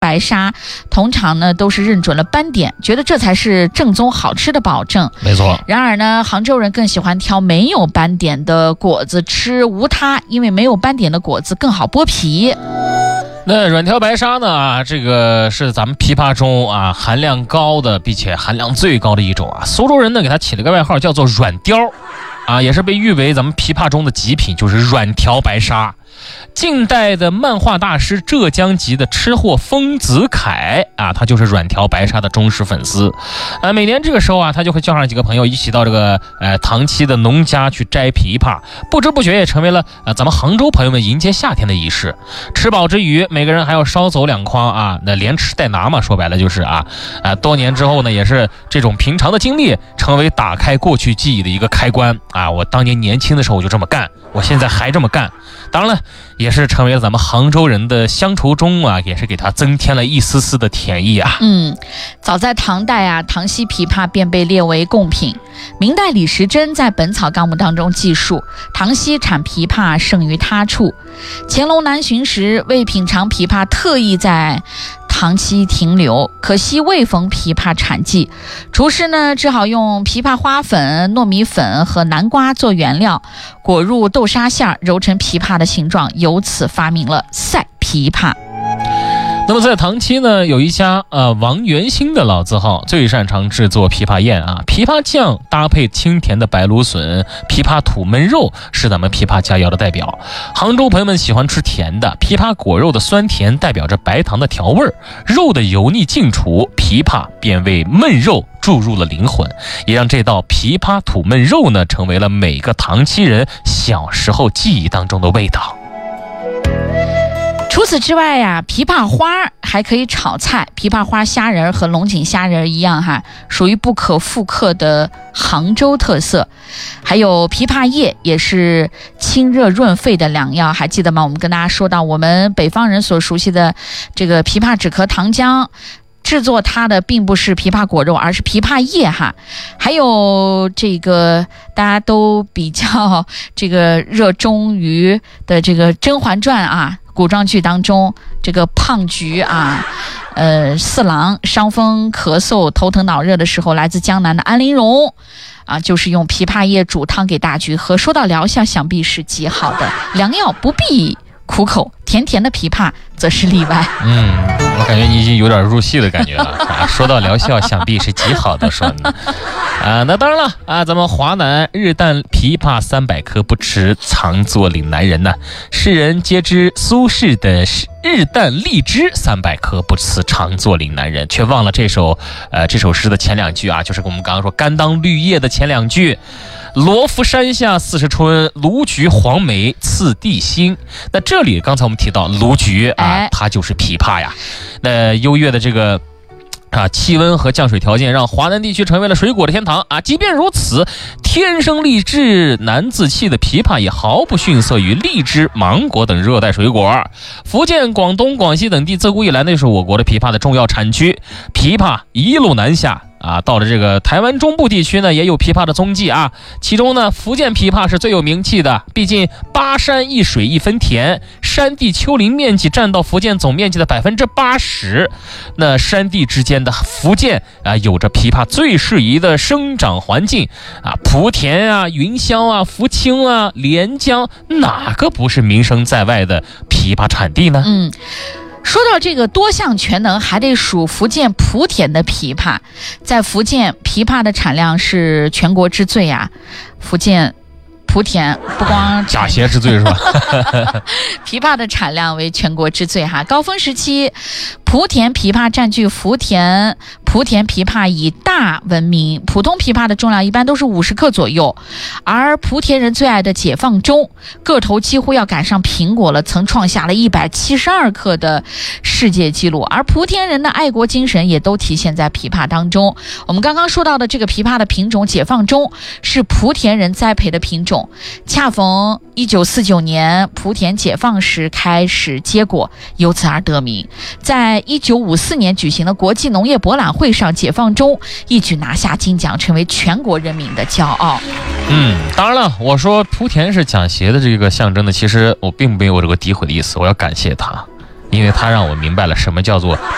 白沙，通常呢都是认准了斑点，觉得这才是正宗好吃的保证。 没错。 然而呢，杭州人更喜欢挑没有斑点的果子吃，无它，因为没有斑点的果子更好剥皮。 那软条白沙呢？这个是咱们枇杷中啊含量高的，并且含量最高的一种啊。苏州人呢给它起了个外号叫做软雕，啊，也是被誉为咱们枇杷中的极品，就是软条白沙。近代的漫画大师浙江籍的吃货丰子恺啊，他就是软条白沙的忠实粉丝。每年这个时候啊，他就会叫上几个朋友一起到这个唐期的农家去摘枇杷，不知不觉也成为了咱们杭州朋友们迎接夏天的仪式。吃饱之余，每个人还要捎走2筐啊，那连吃带拿嘛，说白了就是多年之后呢，也是这种平常的经历成为打开过去记忆的一个开关啊。我当年年轻的时候我就这么干，我现在还这么干。当然了，也是成为了咱们杭州人的乡愁中啊，也是给它增添了一丝丝的甜意啊。 早在唐代啊，唐西枇杷便被列为贡品。明代李时珍在《本草纲目》当中记述，唐西产枇杷胜于他处。乾隆南巡时，为品尝枇杷，特意在唐期停留，可惜未逢枇杷产季，厨师呢只好用枇杷花粉、糯米粉和南瓜做原料，裹入豆沙馅，揉成枇杷的形状，由此发明了赛枇杷。 那么在唐期呢，有一家王元兴的老字号，最擅长制作枇杷宴啊。枇杷酱搭配清甜的白芦笋、枇杷土焖肉，是咱们枇杷佳肴的代表。杭州朋友们喜欢吃甜的，枇杷果肉的酸甜代表着白糖的调味儿，肉的油腻尽除，枇杷便为焖肉注入了灵魂，也让这道枇杷土焖肉呢，成为了每个唐期人小时候记忆当中的味道。 除此之外呀，枇杷花还可以炒菜。枇杷花虾仁和龙井虾仁一样属于不可复刻的杭州特色。还有枇杷叶也是清热润肺的良药，还记得吗？我们跟大家说到，我们北方人所熟悉的这个枇杷止咳糖浆，制作它的并不是枇杷果肉，而是枇杷叶还有这个大家都比较这个热衷于的这个《甄嬛传》古装剧当中，这个胖菊四郎伤风咳嗽头疼脑热的时候，来自江南的安陵容就是用枇杷叶煮汤给大菊喝。说到疗效，想必是极好的良药，不必苦口，甜甜的枇杷则是例外。 我感觉你已经有点入戏的感觉了说到疗效，想必是极好的说呢。那当然了咱们华南日啖枇杷300颗不吃，常作岭南人呢。世人皆知苏轼的日啖荔枝300颗不吃，常作岭南人，却忘了这首诗的前2句就是我们刚刚说甘当绿叶的前2句。罗浮山下40春，卢橘黄梅次第新。那这里刚才我们提到卢橘它就是枇杷呀。那优越的这个气温和降水条件让华南地区成为了水果的天堂即便如此，天生丽质难自弃的枇杷也毫不逊色于荔枝、芒果等热带水果。福建、广东、广西等地自古以来呢就是我国的枇杷的重要产区，枇杷一路南下到了这个台湾中部地区呢，也有枇杷的踪迹其中呢，福建枇杷是最有名气的，毕竟8山一水一分田，山地丘陵面积占到福建总面积的80%。那山地之间的福建有着枇杷最适宜的生长环境莆田云霄福清连江，哪个不是名声在外的枇杷产地呢？ 说到这个多项全能，还得数福建莆田的枇杷。在福建，枇杷的产量是全国之最福建莆田不光假鞋之最是吧？ 枇杷的产量为全国之最高峰时期，莆田枇杷占据莆田枇杷以大闻名，普通枇杷的重量一般都是50克左右，而莆田人最爱的解放中个头几乎要赶上苹果了，曾创下了172克的世界纪录。而莆田人的爱国精神也都体现在枇杷当中。我们刚刚说到的这个枇杷的品种解放中是莆田人栽培的品种，恰逢1949年莆田解放时开始结果，由此而得名。在1954年举行的国际农业博览会上，解放中一举拿下金奖，成为全国人民的骄傲。 当然了，我说莆田是讲鞋的这个象征的，其实我并没有这个诋毁的意思，我要感谢他，因为他让我明白了什么叫做